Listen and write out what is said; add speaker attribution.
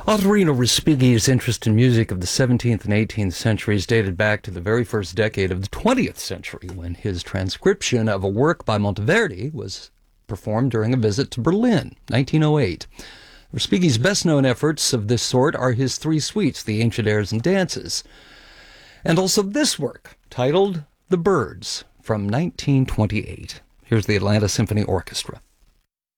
Speaker 1: Ottorino Respighi's interest in music of the 17th and 18th centuries dated back to the very first decade of the 20th century, when his transcription of a work by Monteverdi was performed during a visit to Berlin, 1908. Respighi's best-known efforts of this sort are his three suites, the Ancient Airs and Dances, and also this work, titled The Birds, from 1928. Here's the Atlanta Symphony Orchestra.